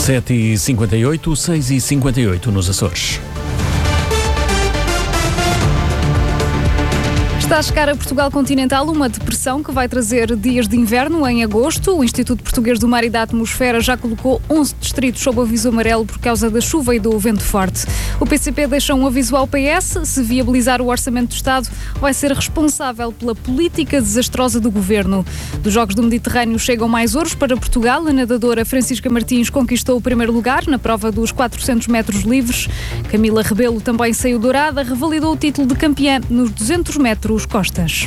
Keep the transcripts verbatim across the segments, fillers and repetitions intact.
sete e cinquenta e oito, seis e cinquenta e oito nos Açores. Está a chegar a Portugal continental uma depressão que vai trazer dias de inverno em agosto. O Instituto Português do Mar e da Atmosfera já colocou onze distritos sob aviso amarelo por causa da chuva e do vento forte. O P C P deixa um aviso ao P S. Se viabilizar o Orçamento do Estado, vai ser responsável pela política desastrosa do Governo. Dos Jogos do Mediterrâneo chegam mais ouros para Portugal. A nadadora Francisca Martins conquistou o primeiro lugar na prova dos quatrocentos metros livres. Camila Rebelo também saiu dourada, revalidou o título de campeã nos duzentos metros costas.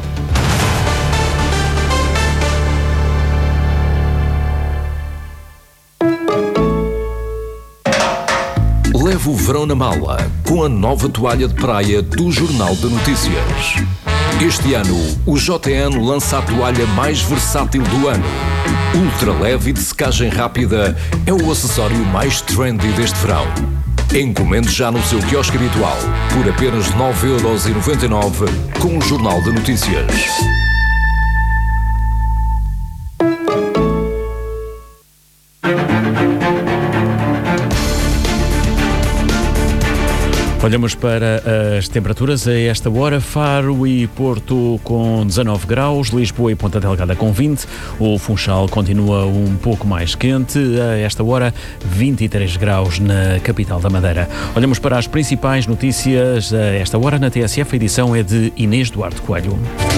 Leve o verão na mala com a nova toalha de praia do Jornal de Notícias. Este ano, o J N lança a toalha mais versátil do ano. Ultra leve e de secagem rápida é o acessório mais trendy deste verão. Encomende já no seu quiosque habitual por apenas nove euros e noventa e nove com o Jornal de Notícias. Olhamos para as temperaturas a esta hora. Faro e Porto com dezanove graus, Lisboa e Ponta Delgada com vinte, o Funchal continua um pouco mais quente, a esta hora vinte e três graus na capital da Madeira. Olhamos para as principais notícias a esta hora na T S F, a edição é de Inês Duarte Coelho.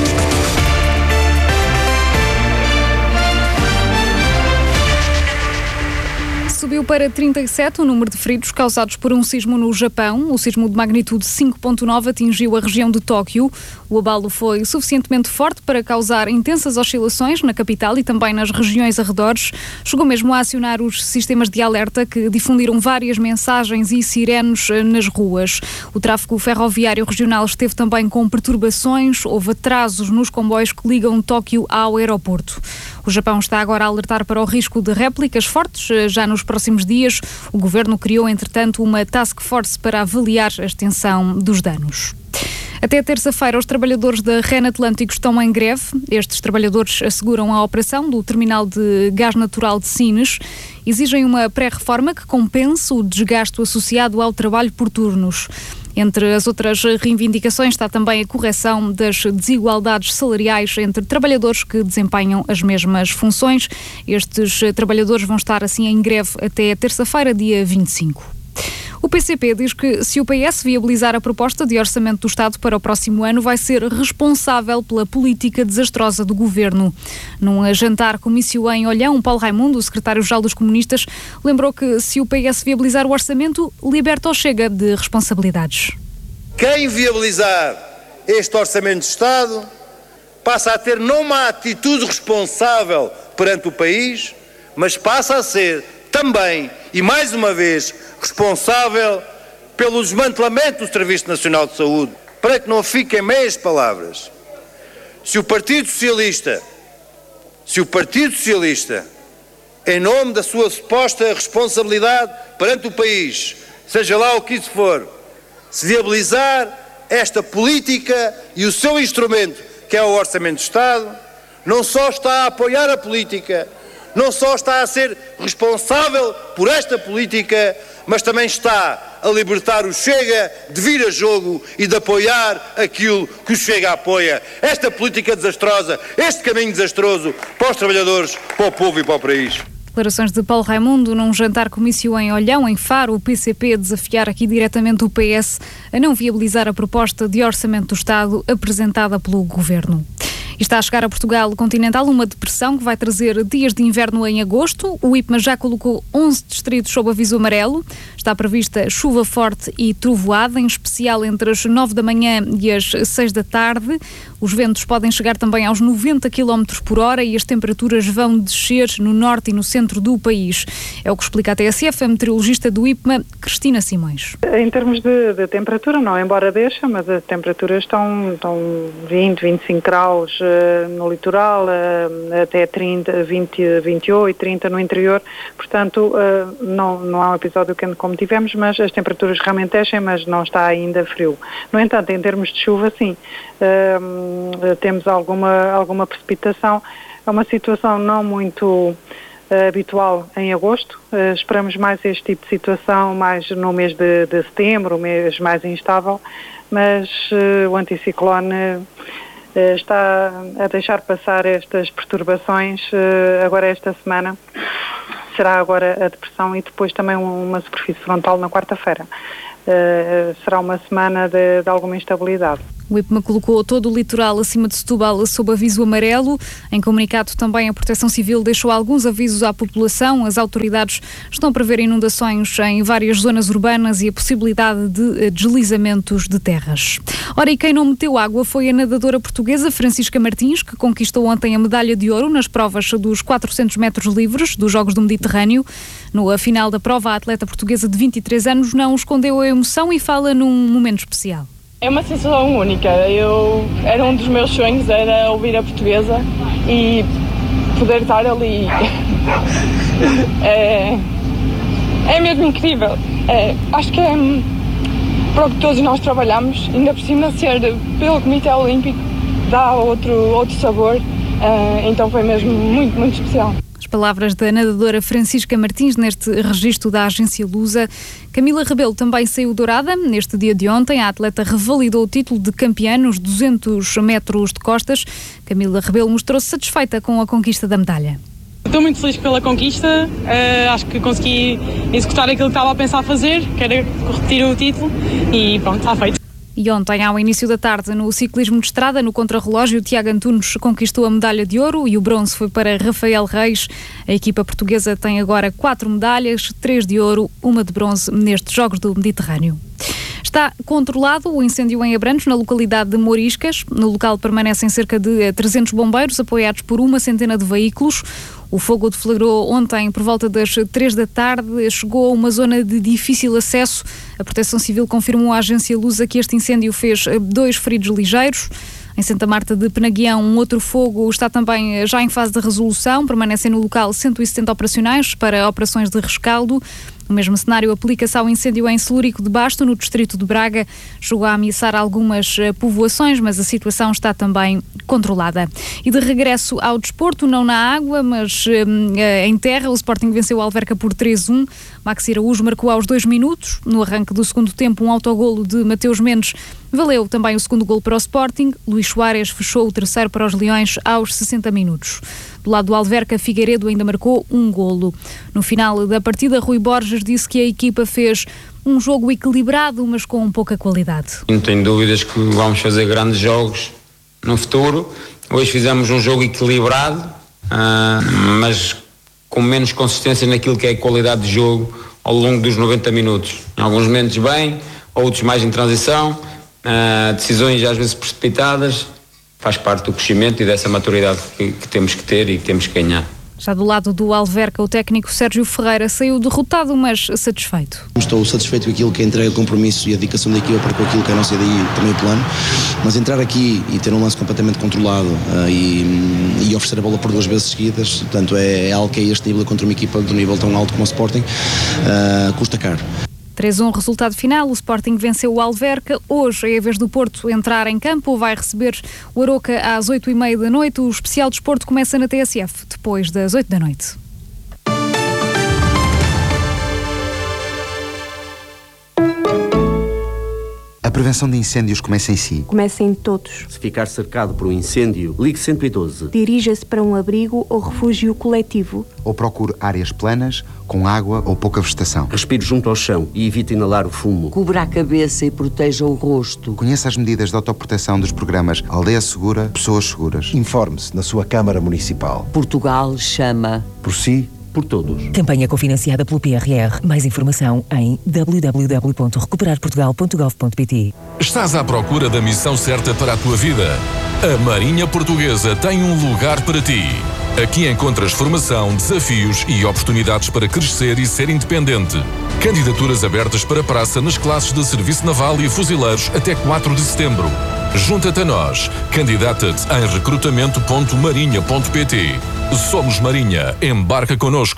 Subiu para trinta e sete o número de feridos causados por um sismo no Japão. O sismo de magnitude cinco ponto nove atingiu a região de Tóquio. O abalo foi suficientemente forte para causar intensas oscilações na capital e também nas regiões arredores. Chegou mesmo a acionar os sistemas de alerta que difundiram várias mensagens e sirenes nas ruas. O tráfego ferroviário regional esteve também com perturbações. Houve atrasos nos comboios que ligam Tóquio ao aeroporto. O Japão está agora a alertar para o risco de réplicas fortes já nos próximos dias. O governo criou, entretanto, uma task force para avaliar a extensão dos danos. Até terça-feira, os trabalhadores da REN Atlântico estão em greve. Estes trabalhadores asseguram a operação do terminal de gás natural de Sines. Exigem uma pré-reforma que compense o desgaste associado ao trabalho por turnos. Entre as outras reivindicações está também a correção das desigualdades salariais entre trabalhadores que desempenham as mesmas funções. Estes trabalhadores vão estar assim em greve até terça-feira, dia vinte e cinco. O P C P diz que se o P S viabilizar a proposta de orçamento do Estado para o próximo ano, vai ser responsável pela política desastrosa do Governo. Num jantar comício em Olhão, Paulo Raimundo, o secretário-geral dos comunistas, lembrou que se o P S viabilizar o orçamento, liberta o Chega de responsabilidades. Quem viabilizar este orçamento de Estado passa a ter não uma atitude responsável perante o país, mas passa a ser também, e mais uma vez, responsável pelo desmantelamento do Serviço Nacional de Saúde. Para que não fiquem meias palavras, se o Partido Socialista, se o Partido Socialista, em nome da sua suposta responsabilidade perante o país, seja lá o que isso for, se viabilizar esta política e o seu instrumento, que é o Orçamento de Estado, não só está a apoiar a política, não só está a ser responsável por esta política, mas também está a libertar o Chega de vir a jogo e de apoiar aquilo que o Chega apoia. Esta política desastrosa, este caminho desastroso para os trabalhadores, para o povo e para o país. Declarações de Paulo Raimundo num jantar comício em Olhão, em Faro. O P C P a desafiar aqui diretamente o P S a não viabilizar a proposta de orçamento do Estado apresentada pelo Governo. E está a chegar a Portugal continental uma depressão que vai trazer dias de inverno em agosto. O I P M A já colocou onze distritos sob aviso amarelo. Está prevista chuva forte e trovoada, em especial entre as nove da manhã e as seis da tarde. Os ventos podem chegar também aos noventa quilómetros por hora e as temperaturas vão descer no norte e no centro do país. É o que explica a T S F a meteorologista do I P M A, Cristina Simões. Em termos de, de temperatura, não, embora deixa, mas as temperaturas estão, estão vinte, vinte e cinco graus uh, no litoral, uh, até trinta, vinte, vinte e oito, trinta no interior. Portanto, uh, não, não há um episódio quente como tivemos, mas as temperaturas realmente descem, mas não está ainda frio. No entanto, em termos de chuva, sim, uh, temos alguma, alguma precipitação. É uma situação não muito... uh, habitual em agosto. Uh, esperamos mais este tipo de situação mais no mês de, de setembro, o mês mais instável, mas uh, o anticiclone uh, está a deixar passar estas perturbações uh, agora esta semana. Será agora a depressão e depois também uma superfície frontal na quarta-feira. Uh, será uma semana de, de alguma instabilidade. O IPMA colocou todo o litoral acima de Setúbal sob aviso amarelo. Em comunicado também a Proteção Civil deixou alguns avisos à população. As autoridades estão a prever inundações em várias zonas urbanas e a possibilidade de deslizamentos de terras. Ora, e quem não meteu água foi a nadadora portuguesa Francisca Martins, que conquistou ontem a medalha de ouro nas provas dos quatrocentos metros livres dos Jogos do Mediterrâneo. No final da prova, a atleta portuguesa de vinte e três anos não escondeu a emoção e fala num momento especial. É uma sensação única. Eu, era um dos meus sonhos, era ouvir a portuguesa e poder estar ali. É, é mesmo incrível. É, acho que é para o que todos nós trabalhamos, ainda por cima ser pelo Comitê Olímpico, dá outro, outro sabor. É, então foi mesmo muito, muito especial. Palavras da nadadora Francisca Martins neste registro da agência Lusa. Camila Rebelo também saiu dourada. Neste dia de ontem, a atleta revalidou o título de campeã nos duzentos metros de costas. Camila Rebelo mostrou-se satisfeita com a conquista da medalha. Estou muito feliz pela conquista. Uh, acho que consegui executar aquilo que estava a pensar fazer, que era repetir o título, e pronto, está feito. E ontem, ao início da tarde, no ciclismo de estrada, no contrarrelógio, Tiago Antunes conquistou a medalha de ouro e o bronze foi para Rafael Reis. A equipa portuguesa tem agora quatro medalhas, três de ouro, uma de bronze nestes Jogos do Mediterrâneo. Está controlado o incêndio em Abrantes, na localidade de Moriscas. No local permanecem cerca de trezentos bombeiros, apoiados por uma centena de veículos. O fogo deflagrou ontem por volta das três da tarde, chegou a uma zona de difícil acesso. A Proteção Civil confirmou à agência Lusa que este incêndio fez dois feridos ligeiros. Em Santa Marta de Penaguião, um outro fogo está também já em fase de resolução. Permanecem no local cento e setenta operacionais para operações de rescaldo. O mesmo cenário aplica-se ao incêndio em Celúrico de Basto, no distrito de Braga. Chegou a ameaçar algumas povoações, mas a situação está também controlada. E de regresso ao desporto, não na água, mas uh, em terra, o Sporting venceu o Alverca por três a um. Maxi Araújo marcou aos dois minutos. No arranque do segundo tempo, um autogolo de Mateus Mendes valeu também o segundo golo para o Sporting. Luís Soares fechou o terceiro para os Leões aos sessenta minutos. Do lado do Alverca, Figueiredo ainda marcou um golo. No final da partida, Rui Borges disse que a equipa fez um jogo equilibrado, mas com pouca qualidade. Não tenho dúvidas que vamos fazer grandes jogos no futuro. Hoje fizemos um jogo equilibrado, uh, mas com menos consistência naquilo que é a qualidade de jogo ao longo dos noventa minutos. Em alguns momentos bem, outros mais em transição, uh, decisões às vezes precipitadas. Faz parte do crescimento e dessa maturidade que, que temos que ter e que temos que ganhar. Já do lado do Alverca, o técnico Sérgio Ferreira saiu derrotado, mas satisfeito. Estou satisfeito com aquilo que é a entrega, o compromisso e a dedicação da equipa para com aquilo que é a nossa ideia e também o plano, mas entrar aqui e ter um lance completamente controlado uh, e, e oferecer a bola por duas vezes seguidas, portanto é, é algo que é este nível contra uma equipa de um nível tão alto como o Sporting, uh, custa caro. três a um resultado final, o Sporting venceu o Alverca. Hoje é a vez do Porto entrar em campo, vai receber o Aroca às oito e meia da noite. O especial desporto começa na T S F, depois das oito da noite. A prevenção de incêndios começa em si. Começa em todos. Se ficar cercado por um incêndio, ligue cento e doze. Dirija-se para um abrigo ou refúgio coletivo. Ou procure áreas planas, com água ou pouca vegetação. Respire junto ao chão e evite inalar o fumo. Cubra a cabeça e proteja o rosto. Conheça as medidas de autoproteção dos programas Aldeia Segura, Pessoas Seguras. Informe-se na sua Câmara Municipal. Portugal chama. Por si, por todos. Campanha cofinanciada pelo P R R. Mais informação em w w w ponto recuperar portugal ponto gov ponto p t. Estás à procura da missão certa para a tua vida? A Marinha Portuguesa tem um lugar para ti. Aqui encontras formação, desafios e oportunidades para crescer e ser independente. Candidaturas abertas para praça nas classes de Serviço Naval e Fuzileiros até quatro de setembro. Junta-te a nós. Candidata-te em recrutamento ponto marinha ponto p t. Somos Marinha. Embarca connosco.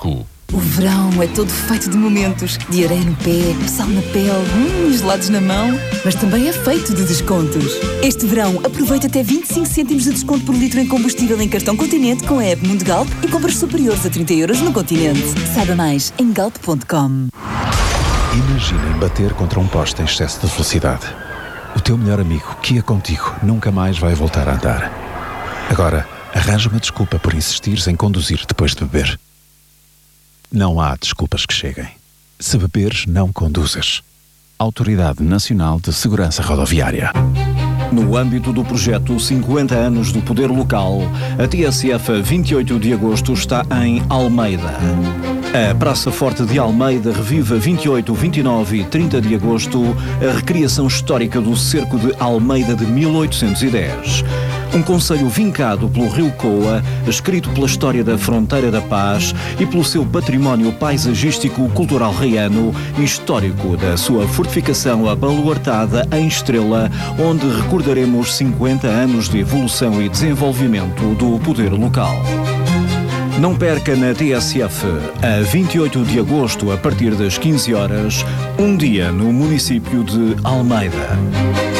O verão é todo feito de momentos, de areia no pé, sal na pele, hum, gelados na mão, mas também é feito de descontos. Este verão, aproveita até vinte e cinco cêntimos de desconto por litro em combustível em cartão Continente com a app Mundo Galp e compras superiores a trinta euros no Continente. Saiba mais em galp ponto com. Imaginem bater contra um poste em excesso de velocidade. O teu melhor amigo, que ia contigo, nunca mais vai voltar a andar. Agora, arranja uma desculpa por insistires em conduzir depois de beber. Não há desculpas que cheguem. Se beberes, não conduzas. Autoridade Nacional de Segurança Rodoviária. No âmbito do projeto cinquenta anos do Poder Local, a T S F vinte e oito de agosto está em Almeida. A Praça Forte de Almeida revive a vinte e oito, vinte e nove e trinta de agosto a recriação histórica do cerco de Almeida de mil oitocentos e dez. Um concelho vincado pelo Rio Coa, escrito pela história da Fronteira da Paz e pelo seu património paisagístico, cultural reiano e histórico da sua fortificação abaluartada em Estrela, onde recordaremos cinquenta anos de evolução e desenvolvimento do poder local. Não perca na T S F, a vinte e oito de agosto, a partir das quinze horas, um dia no município de Almeida.